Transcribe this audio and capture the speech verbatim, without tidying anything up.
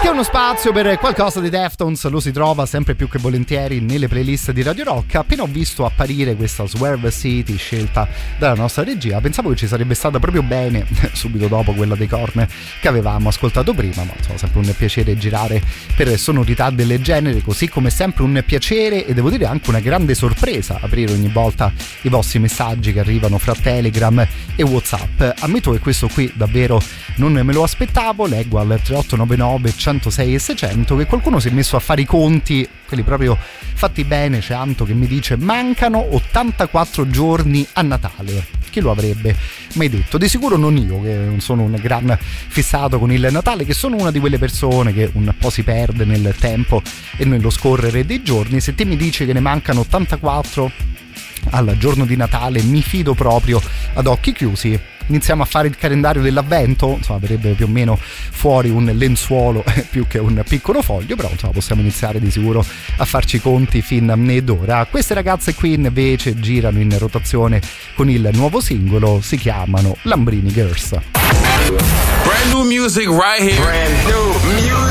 Che è uno spazio per qualcosa di Deftones lo si trova sempre più che volentieri nelle playlist di Radio Rock. Appena ho visto apparire questa Swerve City scelta dalla nostra regia, pensavo che ci sarebbe stata proprio bene subito dopo quella dei Korn che avevamo ascoltato prima, ma insomma sempre un piacere girare per sonorità del genere, così come sempre un piacere e devo dire anche una grande sorpresa aprire ogni volta i vostri messaggi che arrivano fra Telegram e WhatsApp. Ammetto che questo qui davvero non me lo aspettavo. Leggo al tre otto nove nove centosei e seicento che qualcuno si è messo a fare i conti, quelli proprio fatti bene. C'è Anto che mi dice: mancano ottantaquattro giorni a Natale. Chi lo avrebbe mai detto? Di sicuro non io, che non sono un gran fissato con il Natale, che sono una di quelle persone che un po' si perde nel tempo e nello scorrere dei giorni. Se te mi dici che ne mancano ottantaquattro al giorno di Natale, mi fido proprio ad occhi chiusi. Iniziamo a fare il calendario dell'avvento, insomma verrebbe più o meno fuori un lenzuolo più che un piccolo foglio, però insomma possiamo iniziare di sicuro a farci i conti fin d'ora. Queste ragazze qui invece girano in rotazione con il nuovo singolo, si chiamano Lambrini Girls. Brand new music right here. Brand new music.